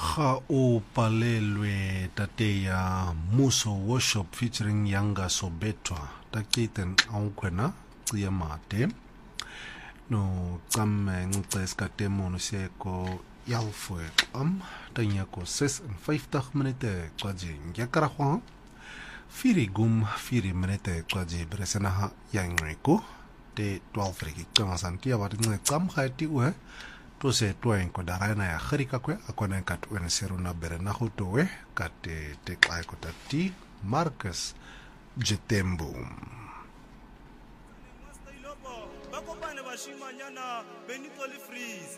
Ga o palelwe tate ya Muso Worship featuring Yanga Sobetwa takiten aukwena tsiya mate no tsamme ngce skatemo no seko yalfwe tanyako 56 minute kwaji ngakara khwa firi gum firi minute kwaji bresenaha yangweko te 12 riki tsangasan kia wadi tsam khaiti uhe to se toen ko darana ya khrika kwe akona kat wen seruna berena hotowe kate te klai ko tati Marcus Jetembo bakopane bashimanyana Benito le Freeze